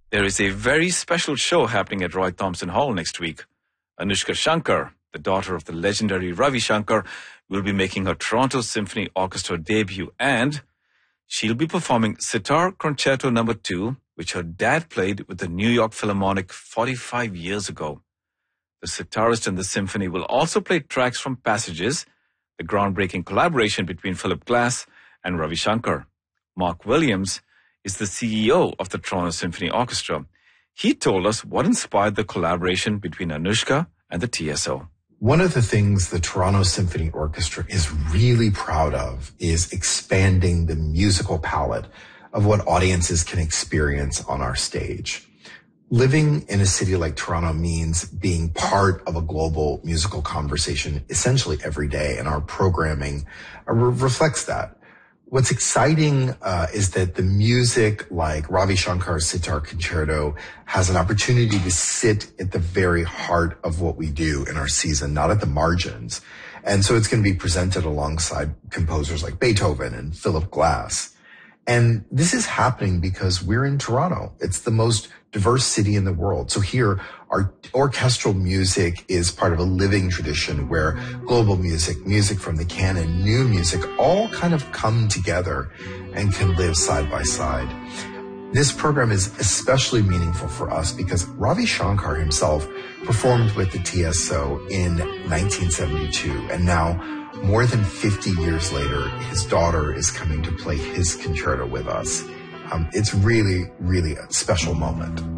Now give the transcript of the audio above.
There is a very special show happening at Roy Thompson Hall next week. Anushka Shankar, the daughter of the legendary Ravi Shankar, will be making her Toronto Symphony Orchestra debut, and she'll be performing Sitar Concerto No. 2, which her dad played with the New York Philharmonic 45 years ago. The sitarist in the symphony will also play tracks from Passages, the groundbreaking collaboration between Philip Glass and Ravi Shankar. Mark Williams is the CEO of the Toronto Symphony Orchestra. He told us what inspired the collaboration between Anushka and the TSO. One of the things the Toronto Symphony Orchestra is really proud of is expanding the musical palette of what audiences can experience on our stage. Living in a city like Toronto means being part of a global musical conversation essentially every day, and our programming reflects that. What's exciting is that the music like Ravi Shankar's Sitar Concerto has an opportunity to sit at the very heart of what we do in our season, not at the margins. And so it's going to be presented alongside composers like Beethoven and Philip Glass. And this is happening because we're in Toronto. It's the most diverse city in the world. So here, our orchestral music is part of a living tradition where global music, music from the canon, new music, all kind of come together and can live side by side. This program is especially meaningful for us because Ravi Shankar himself performed with the TSO in 1972, and now, more than 50 years later, his daughter is coming to play his concerto with us. It's really, really a special moment.